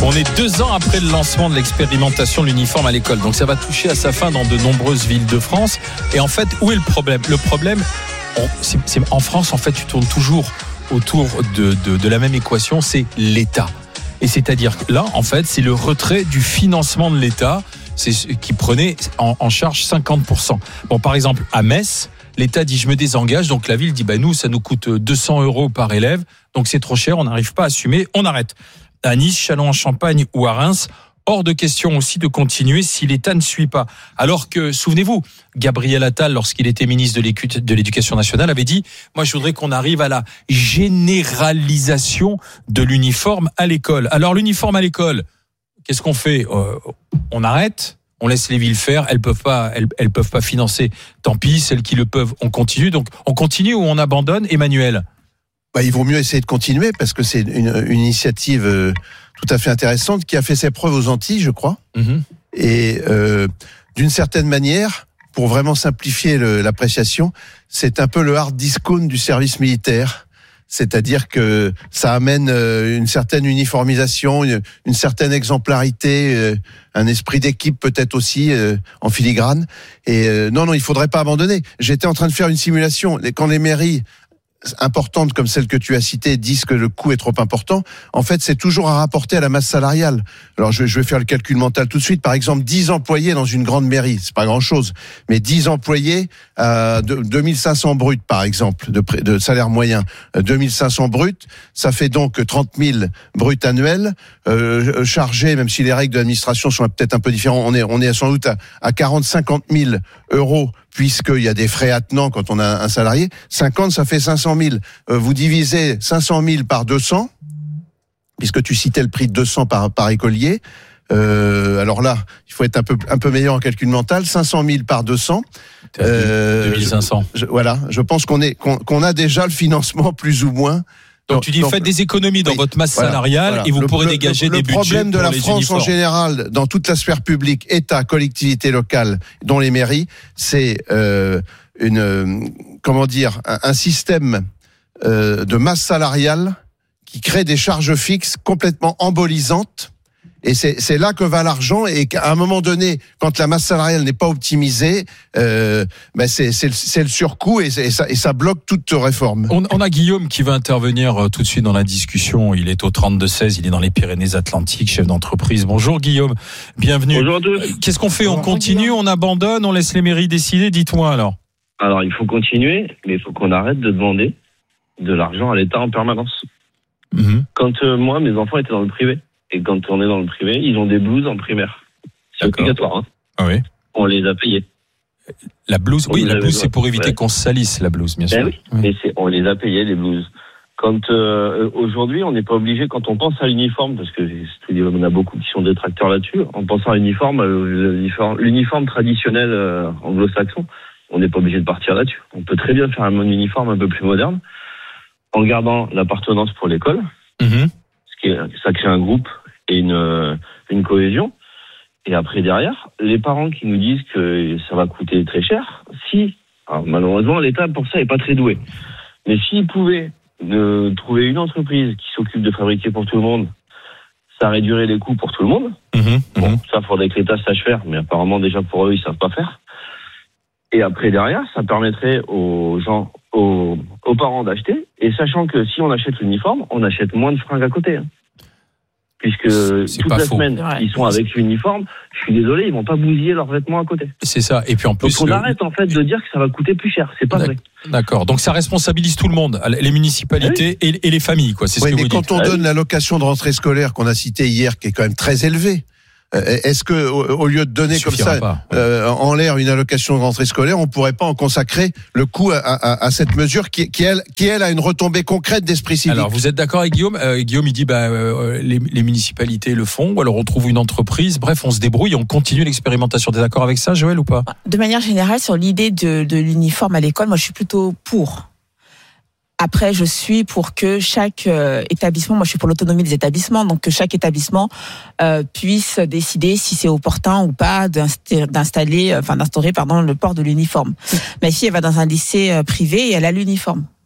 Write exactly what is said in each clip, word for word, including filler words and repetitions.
On est deux ans après le lancement de l'expérimentation de l'uniforme à l'école. Donc ça va toucher à sa fin dans de nombreuses villes de France. Et en fait, où est le problème ? Le problème, on, c'est, c'est, en France, en fait, tu tournes toujours autour de, de, de la même équation, c'est l'État. Et c'est-à-dire que là, en fait, c'est le retrait du financement de l'État, c'est ce qui prenait en, en charge cinquante pour cent. Bon, par exemple, à Metz, l'État dit je me désengage, donc la ville dit bah nous ça nous coûte deux cents euros par élève, donc c'est trop cher, on n'arrive pas à assumer, on arrête. À Nice, Châlons-en-Champagne ou à Reims, hors de question aussi de continuer si l'État ne suit pas. Alors que, souvenez-vous, Gabriel Attal, lorsqu'il était ministre de l'Éducation nationale, avait dit moi je voudrais qu'on arrive à la généralisation de l'uniforme à l'école. Alors l'uniforme à l'école, qu'est-ce qu'on fait ? euh, On arrête ? On laisse les villes faire, elles peuvent pas, elles, elles peuvent pas financer. Tant pis, celles qui le peuvent, on continue. Donc, on continue ou on abandonne, Emmanuel ? Bah, il vaut mieux essayer de continuer parce que c'est une, une initiative euh, tout à fait intéressante qui a fait ses preuves aux Antilles, je crois. Mm-hmm. Et euh, d'une certaine manière, pour vraiment simplifier le, l'appréciation, c'est un peu le hard discount du service militaire. C'est-à-dire que ça amène une certaine uniformisation, une, une certaine exemplarité, un esprit d'équipe peut-être aussi en filigrane. Et non, non, il faudrait pas abandonner. J'étais en train de faire une simulation. Quand les mairies importantes comme celle que tu as citée disent que le coût est trop important, en fait, c'est toujours à rapporter à la masse salariale. Alors, je vais, je vais faire le calcul mental tout de suite. Par exemple, dix employés dans une grande mairie, c'est pas grand-chose, mais dix employés à deux mille cinq cents bruts, par exemple, de, de salaire moyen. deux mille cinq cents bruts, ça fait donc trente mille bruts annuels, euh, chargés, même si les règles de l'administration sont peut-être un peu différentes, on est, on est sans doute à, à quarante à cinquante mille euros, puisqu'il y a des frais attenants quand on a un salarié. cinquante, ça fait cinq cent mille. Euh, vous divisez cinq cent mille par deux cents, puisque tu citais le prix de deux cents par, par écolier. Euh, alors là, il faut être un peu, un peu meilleur en calcul mental. cinq cent mille par deux cents. Euh, deux mille cinq cents. Je, je, voilà. Je pense qu'on est, qu'on, qu'on a déjà le financement plus ou moins. Donc, donc tu dis, donc, faites des économies dans oui, votre masse voilà, salariale voilà. et vous le, pourrez le, dégager le, des budgets pour les Le problème de la France uniformes. En général, dans toute la sphère publique, État, collectivités locales, dont les mairies, c'est euh, une, euh, comment dire, un, un système euh, de masse salariale qui crée des charges fixes complètement embolisantes. Et c'est, c'est là que va l'argent, et qu'à un moment donné, quand la masse salariale n'est pas optimisée, euh, ben c'est, c'est, le, c'est le surcoût, et, et, ça, et ça bloque toute réforme. On, on a Guillaume qui va intervenir tout de suite dans la discussion. Il est au trente-deux seize, il est dans les Pyrénées-Atlantiques, chef d'entreprise. Bonjour Guillaume, bienvenue. Bonjour à tous. Qu'est-ce qu'on fait ? On continue, on abandonne, on laisse les mairies décider ? Dites-moi alors. Alors il faut continuer, mais il faut qu'on arrête de demander de l'argent à l'État en permanence. Mmh. Quand euh, moi, mes enfants étaient dans le privé, et quand on est dans le privé, ils ont des blouses en primaire. C'est D'accord. obligatoire. Hein. Ah oui. On les a payées. La blouse, on oui, la blouse, c'est pour éviter ouais. qu'on se salisse, la blouse, bien sûr. Ben oui, oui. Mais c'est, on les a payées, les blouses. Quand euh, aujourd'hui, on n'est pas obligé, quand on pense à l'uniforme, parce que on a beaucoup qui sont détracteurs là-dessus, en pensant à l'uniforme, euh, l'uniforme, l'uniforme traditionnel euh, anglo-saxon, on n'est pas obligé de partir là-dessus. On peut très bien faire un uniforme un peu plus moderne, en gardant l'appartenance pour l'école. Mmh. Ça crée un groupe et une, une cohésion. Et après, derrière, les parents qui nous disent que ça va coûter très cher, si, alors malheureusement, l'État, pour ça, n'est pas très doué. Mais s'ils pouvaient euh, trouver une entreprise qui s'occupe de fabriquer pour tout le monde, ça réduirait les coûts pour tout le monde. Mmh, bon, mmh. Ça, il faudrait que l'État sache faire, mais apparemment, déjà, pour eux, ils ne savent pas faire. Et après, derrière, ça permettrait aux gens, aux, aux parents d'acheter, et sachant que si on achète l'uniforme, on achète moins de fringues à côté. Hein. Puisque c'est toute la faux. semaine, ouais. ils sont avec l'uniforme, je suis désolé, ils vont pas bousiller leurs vêtements à côté. C'est ça, et puis en plus... Donc on le... arrête en fait de dire que ça va coûter plus cher, c'est pas D'accord. vrai. D'accord, donc ça responsabilise tout le monde, les municipalités oui. et, et les familles, quoi. C'est oui, ce que mais vous quand dites. on ah, donne oui. l'allocation de rentrée scolaire qu'on a citée hier, qui est quand même très élevée, est-ce que au lieu de donner comme ça pas, ouais. euh, en l'air une allocation de rentrée scolaire, on pourrait pas en consacrer le coût à, à, à cette mesure qui, qui, elle, qui elle a une retombée concrète d'esprit civique. Alors vous êtes d'accord avec Guillaume euh, Guillaume il dit bah euh, les, les municipalités le font, ou alors on trouve une entreprise. Bref, on se débrouille, on continue l'expérimentation. T'es d'accord avec ça, Joël, ou pas ? De manière générale, sur l'idée de, de l'uniforme à l'école, moi je suis plutôt pour. Après, je suis pour que chaque euh, établissement, moi je suis pour l'autonomie des établissements, donc que chaque établissement euh, puisse décider si c'est opportun ou pas d'installer, enfin d'instaurer, pardon, le port de l'uniforme. Ma fille, elle va dans un lycée euh, privé et elle a l'uniforme.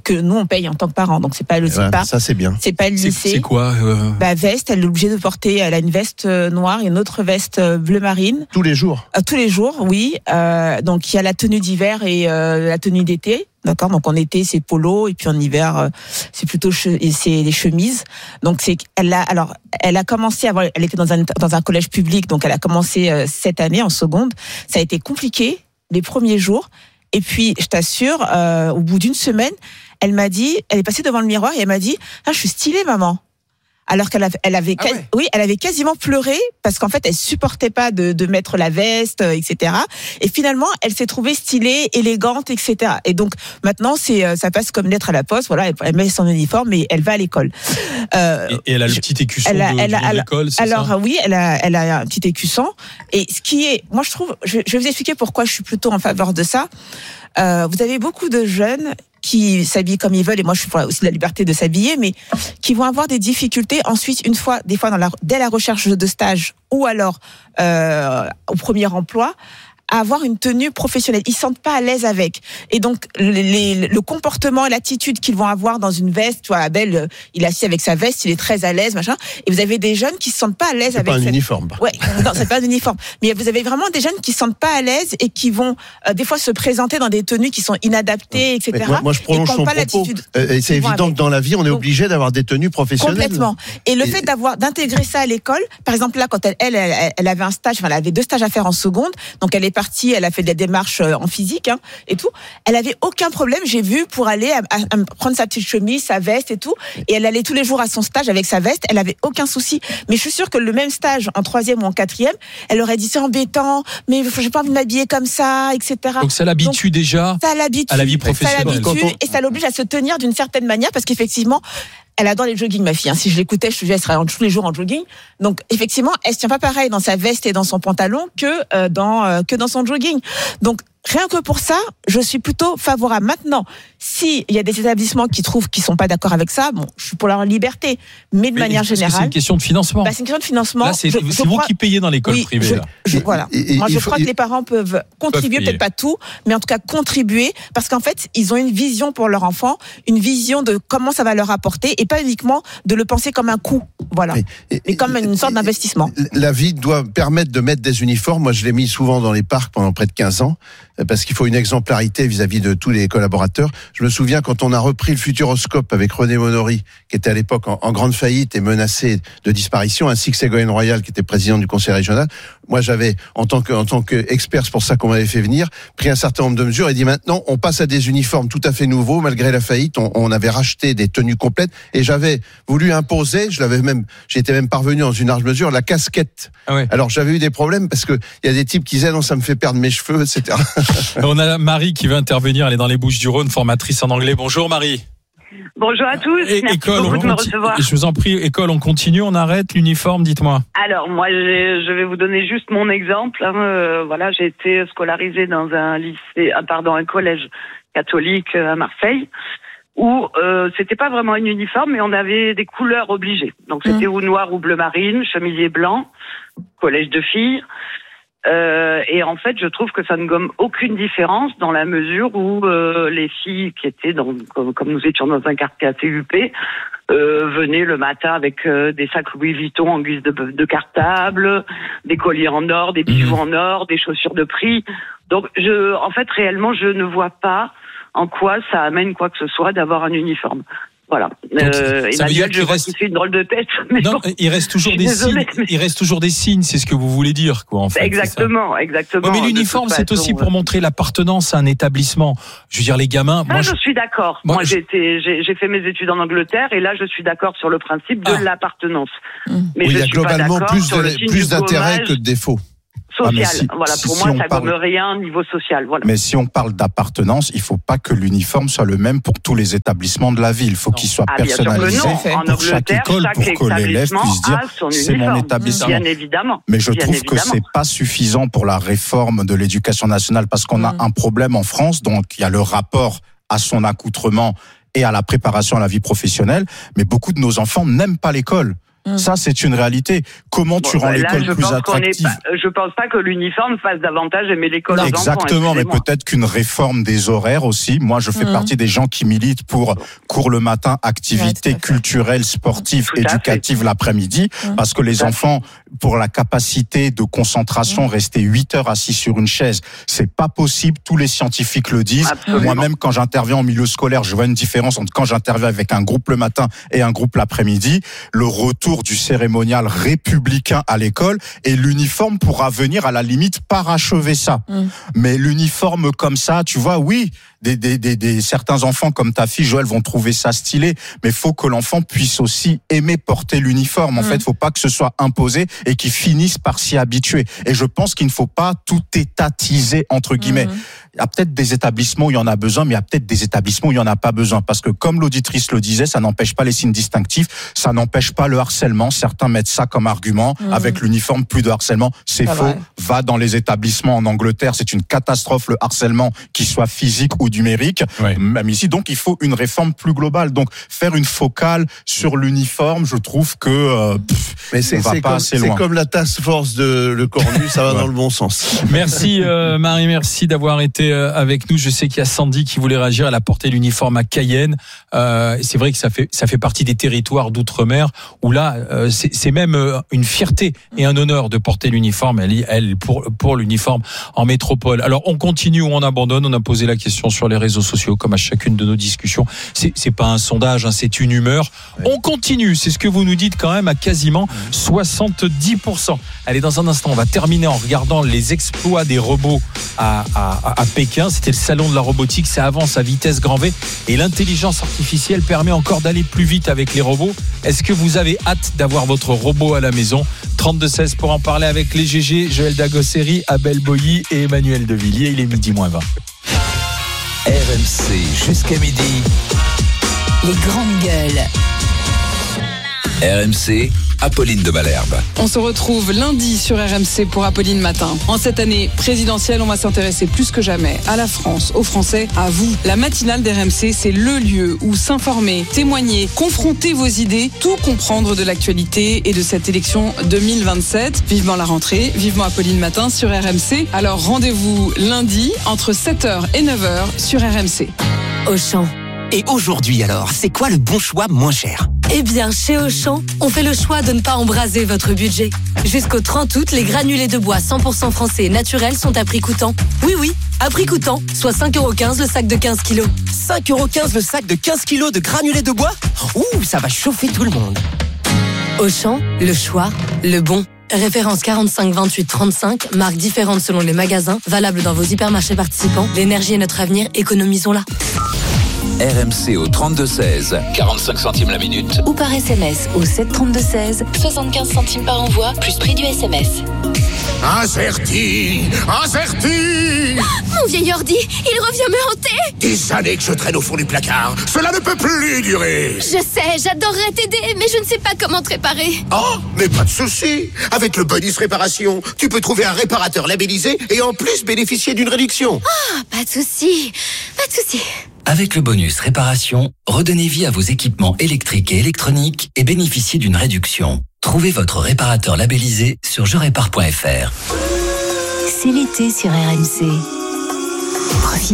que nous on paye en tant que parents. Donc c'est pas le, c'est voilà, pas, ça c'est bien. C'est pas le lycée. C'est, c'est quoi euh... Bah veste, elle est obligée de porter. Elle a une veste noire et une autre veste bleu marine. Tous les jours. Euh, tous les jours, oui. Euh, donc il y a la tenue d'hiver et euh, la tenue d'été. D'accord, donc en été c'est polo et puis en hiver euh, c'est plutôt che- et c'est les chemises. Donc c'est elle a alors elle a commencé à avoir, elle était dans un dans un collège public, donc elle a commencé euh, cette année en seconde. Ça a été compliqué les premiers jours et puis je t'assure euh, au bout d'une semaine elle m'a dit, elle est passée devant le miroir et elle m'a dit ah je suis stylée maman. Alors qu'elle avait, elle avait, ah ouais. oui, elle avait quasiment pleuré parce qu'en fait, elle supportait pas de, de mettre la veste, et cetera. Et finalement, elle s'est trouvée stylée, élégante, et cetera. Et donc maintenant, c'est, ça passe comme lettre à la poste. Voilà, elle, elle met son uniforme et elle va à l'école. Euh, et, et elle a le petit écusson elle a, de, elle a, de l'école, c'est alors, ça ? Alors oui, elle a, elle a un petit écusson. Et ce qui est, moi je trouve, je, je vais vous expliquer pourquoi je suis plutôt en faveur de ça. Euh, vous avez beaucoup de jeunes qui s'habillent comme ils veulent, et moi je suis pour aussi la liberté de s'habiller, mais qui vont avoir des difficultés ensuite, une fois, des fois dans la, dès la recherche de stage ou alors euh, au premier emploi, à avoir une tenue professionnelle. Ils se sentent pas à l'aise avec. Et donc, les, les, le comportement et l'attitude qu'ils vont avoir dans une veste, tu vois, Abel, il est assis avec sa veste, il est très à l'aise, machin. Et vous avez des jeunes qui se sentent pas à l'aise c'est avec pas un cette... uniforme. Ouais, non, c'est pas un uniforme. Mais vous avez vraiment des jeunes qui se sentent pas à l'aise et qui vont, euh, des fois, se présenter dans des tenues qui sont inadaptées, et cetera. Moi, moi, je prolonge son propos. Euh, et c'est évident que dans la vie, on est donc, obligé d'avoir des tenues professionnelles. Complètement. Et le et... fait d'avoir, d'intégrer ça à l'école, par exemple, là, quand elle, elle, elle, elle avait un stage, enfin, elle avait deux stages à faire en seconde. Donc, elle est partie, elle a fait des démarches en physique, hein, et tout. Elle avait aucun problème, j'ai vu, pour aller à, à, à prendre sa petite chemise, sa veste et tout. Et elle allait tous les jours à son stage avec sa veste. Elle avait aucun souci. Mais je suis sûre que le même stage en troisième ou en quatrième, elle aurait dit c'est embêtant, mais j'ai pas envie de m'habiller comme ça, et cetera. Donc ça l'habitue Donc, déjà ça l'habitue, à la vie professionnelle. Ça l'habitue on... et ça l'oblige à se tenir d'une certaine manière parce qu'effectivement, elle adore les jogging, ma fille. Hein. Si je l'écoutais, je te dis, elle serait tous les jours en jogging. Donc, effectivement, elle se tient pas pareil dans sa veste et dans son pantalon que euh, dans euh, que dans son jogging. Donc, rien que pour ça, je suis plutôt favorable. Maintenant, s'il y a des établissements qui trouvent qu'ils sont pas d'accord avec ça, bon, je suis pour leur liberté. Mais de mais manière générale, c'est une question de financement. Bah, c'est une question de financement. Là, c'est, je, c'est je vous crois... qui payez dans l'école oui, privée. Je, là. je, voilà. Et, et, Moi, je faut, crois il... que les parents peuvent contribuer, peuvent peut-être pas tout, mais en tout cas contribuer, parce qu'en fait, ils ont une vision pour leur enfant, une vision de comment ça va leur apporter, et pas uniquement de le penser comme un coût, voilà, et, et, mais comme une sorte d'investissement. La vie doit permettre de mettre des uniformes. Moi, je l'ai mis souvent dans les parcs pendant près de quinze ans, parce qu'il faut une exemplarité vis-à-vis de tous les collaborateurs. Je me souviens quand on a repris le Futuroscope avec René Monory, qui était à l'époque en, en grande faillite et menacé de disparition, ainsi que Ségolène Royal, qui était président du conseil régional. Moi, j'avais, en tant que, en tant qu'expert, c'est pour ça qu'on m'avait fait venir, pris un certain nombre de mesures et dit maintenant, on passe à des uniformes tout à fait nouveaux, malgré la faillite. On, on avait racheté des tenues complètes et j'avais voulu imposer, je l'avais même, j'étais même parvenu dans une large mesure, la casquette. Ah ouais. Alors, j'avais eu des problèmes parce que il y a des types qui disaient non, ça me fait perdre mes cheveux, et cetera. On a Marie qui veut intervenir, elle est dans les Bouches-du-Rhône, formatrice en anglais. Bonjour Marie. Bonjour à tous, et, merci école, beaucoup de me conti- recevoir. Je vous en prie, école, on continue, on arrête l'uniforme, dites-moi. Alors moi, je vais vous donner juste mon exemple. Hein. Euh, voilà, j'ai été scolarisée dans un lycée, ah, pardon, un collège catholique à Marseille, où euh, c'était pas vraiment un uniforme, mais on avait des couleurs obligées. Donc c'était mmh. ou noir ou bleu marine, chemisier blanc, collège de filles. Euh, et en fait, je trouve que ça ne gomme aucune différence dans la mesure où euh, les filles qui étaient dans, comme, comme nous étions dans un quartier assez huppé, euh, venaient le matin avec euh, des sacs Louis Vuitton en guise de, de cartable, des colliers en or, des bijoux en or, des chaussures de prix. Donc, je, en fait, réellement, je ne vois pas en quoi ça amène quoi que ce soit d'avoir un uniforme. Voilà. Euh, ça Emmanuel, veut dire je vois reste... qu'il fait une drôle de tête. Mais non, bon, il reste toujours des désolée, signes. mais... Il reste toujours des signes, c'est ce que vous voulez dire, quoi, en fait. Exactement, exactement. Ouais, mais l'uniforme, c'est façon, aussi pour montrer l'appartenance à un établissement. Je veux dire, les gamins. Ça, moi, je... je suis d'accord. Moi, moi j'ai, été, j'ai, j'ai fait mes études en Angleterre et là, je suis d'accord sur le principe de ah. l'appartenance. Mmh. Mais oui, je il y a globalement plus, de, plus d'intérêt que de défaut. Social. Ah, si, voilà, si, pour si moi, ça parle... gomme rien niveau social. Voilà. Mais si on parle d'appartenance, il ne faut pas que l'uniforme soit le même pour tous les établissements de la ville. Il faut non. qu'il soit ah, personnalisé pour chaque école, chaque pour que l'élève puisse dire c'est mon établissement. Bien évidemment. Mais je bien trouve évidemment. que c'est pas suffisant pour la réforme de l'éducation nationale parce qu'on mmh. a un problème en France. Donc il y a le rapport à son accoutrement et à la préparation à la vie professionnelle. Mais beaucoup de nos enfants n'aiment pas l'école. Mmh. Ça, c'est une réalité. Comment bon, tu rends bah, l'école là, plus attractive? Pas, Je pense pas que l'uniforme fasse davantage aimer l'école aux Exactement, enfants, mais peut-être qu'une réforme des horaires aussi. Moi, je fais mmh. partie des gens qui militent pour cours le matin, activités ouais, culturelles, sportives, tout éducatives l'après-midi, mmh. parce que les tout enfants, pour la capacité de concentration, mmh. rester huit heures assis sur une chaise, c'est pas possible. Tous les scientifiques le disent. Absolument. Moi-même, quand j'interviens en milieu scolaire, je vois une différence entre quand j'interviens avec un groupe le matin et un groupe l'après-midi. Le retour du cérémonial républicain à l'école et l'uniforme pourra venir à la limite parachever ça. Mmh. Mais l'uniforme comme ça, tu vois, oui, des, des, des, des, certains enfants comme ta fille Joël vont trouver ça stylé, mais faut que l'enfant puisse aussi aimer porter l'uniforme. En mmh. fait, faut pas que ce soit imposé et qu'il finisse par s'y habituer. Et je pense qu'il ne faut pas tout étatiser, entre guillemets. Mmh. Il y a peut-être des établissements où il y en a besoin, mais il y a peut-être des établissements où il y en a pas besoin. Parce que comme l'auditrice le disait, ça n'empêche pas les signes distinctifs, ça n'empêche pas le harcèlement. Certains mettent ça comme argument. Mmh. Avec l'uniforme, plus de harcèlement. C'est ah faux. Ouais. Va dans les établissements en Angleterre. C'est une catastrophe, le harcèlement, qu'il soit physique ou numérique. Ouais. Même ici. Donc, il faut une réforme plus globale. Donc, faire une focale sur l'uniforme, je trouve que, euh, pff, mais c'est, on va c'est pas comme, assez loin. C'est comme la task force de Le Cornu, ça va ouais. dans le bon sens. Merci, euh, Marie, merci d'avoir été avec nous. Je sais qu'il y a Sandy qui voulait réagir. Elle a porté l'uniforme à Cayenne. Euh, c'est vrai que ça fait ça fait partie des territoires d'outre-mer où là, euh, c'est, c'est même une fierté et un honneur de porter l'uniforme. Elle, elle pour pour l'uniforme en métropole. Alors on continue ou on abandonne. On a posé la question sur les réseaux sociaux, comme à chacune de nos discussions. C'est c'est pas un sondage, hein, c'est une humeur. Ouais. On continue. C'est ce que vous nous dites quand même à quasiment soixante-dix pour cent. Allez, dans un instant, on va terminer en regardant les exploits des robots à à, à Pékin. C'était le salon de la robotique, ça avance à vitesse grand V et l'intelligence artificielle permet encore d'aller plus vite avec les robots. Est-ce que vous avez hâte d'avoir votre robot à la maison? trente-deux seize pour en parler avec les G G, Joël Dagosseri, Abel Boilly et Emmanuel Devilliers. Il est midi moins vingt. R M C jusqu'à midi. Les grandes gueules. R M C, Apolline de Malherbe. On se retrouve lundi sur R M C pour Apolline Matin. En cette année présidentielle, on va s'intéresser plus que jamais à la France, aux Français, à vous. La matinale d'R M C, c'est le lieu où s'informer, témoigner, confronter vos idées, tout comprendre de l'actualité et de cette élection deux mille vingt-sept. Vivement la rentrée, vivement Apolline Matin sur R M C. Alors rendez-vous lundi entre sept heures et neuf heures sur R M C. Auchan. Et aujourd'hui alors, c'est quoi le bon choix moins cher ? Eh bien, chez Auchan, on fait le choix de ne pas embraser votre budget. Jusqu'au trente août, les granulés de bois cent pour cent français et naturels sont à prix coûtant. Oui, oui, à prix coûtant, soit cinq euros quinze le sac de quinze kilos. cinq euros quinze le sac de quinze kilos de granulés de bois ? Ouh, ça va chauffer tout le monde. Auchan, le choix, le bon. Référence quarante-cinq vingt-huit trente-cinq, marques différentes selon les magasins, valable dans vos hypermarchés participants. L'énergie est notre avenir, économisons-la. R M C au trente-deux seize, quarante-cinq centimes la minute. Ou par S M S au sept trente-deux seize, soixante-quinze centimes par envoi, plus prix du S M S. Incerti, incerti. Ah, mon vieil ordi, il revient me hanter. Des années que je traîne au fond du placard. Cela ne peut plus durer. Je sais, j'adorerais t'aider, mais je ne sais pas comment te réparer. Oh, mais pas de souci. Avec le bonus réparation, tu peux trouver un réparateur labellisé et en plus bénéficier d'une réduction. Ah, pas de souci, pas de souci. Avec le bonus réparation, redonnez vie à vos équipements électriques et électroniques et bénéficiez d'une réduction. Trouvez votre réparateur labellisé sur je répare point f r. C'est l'été sur R M C. Profitez.